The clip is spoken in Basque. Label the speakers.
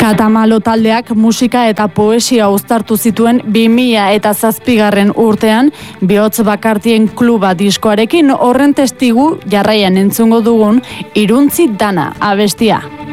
Speaker 1: Katamalo taldeak musika eta poesia uztartu zituen 2007 urtean Bihotz Bakartien Kluba diskoarekin. Horren testigu jarraian entzungo dugun Iruntzi Dana abestia.